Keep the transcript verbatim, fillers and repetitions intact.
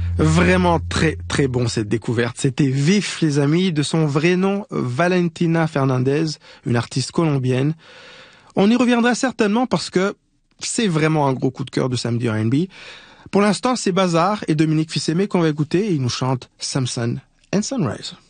Vraiment très très bon cette découverte. C'était Vif les amis, de son vrai nom Valentina Fernandez, une artiste colombienne. On y reviendra certainement parce que c'est vraiment un gros coup de cœur de Samedi R and B. Pour l'instant, c'est Bazar et Dominique Fils-Aimé qu'on va écouter et ils nous chantent Samson and Sunrise.